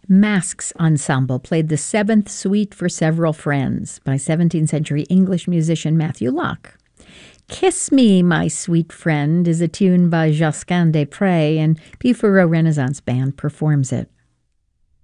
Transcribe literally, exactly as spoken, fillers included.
Masks Ensemble played the Seventh Suite for Several Friends by seventeenth century English musician Matthew Locke. Kiss Me, My Sweet Friend is a tune by Josquin des Prez, and P. Renaissance Band performs it.